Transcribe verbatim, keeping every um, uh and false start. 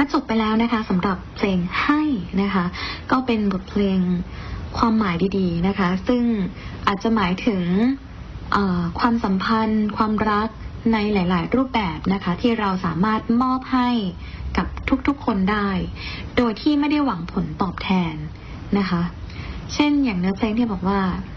ก็จบไปแล้วนะคะสำหรับเพลงให้นะคะก็เป็นบทเพลงความหมายดีๆนะคะซึ่งอาจจะหมายถึงความสัมพันธ์ความรักในหลายๆรูปแบบนะคะที่เราสามารถมอบให้กับทุกๆคนได้โดยที่ไม่ได้หวังผลตอบแทนนะคะเช่นอย่างเนื้อเพลงที่บอกว่า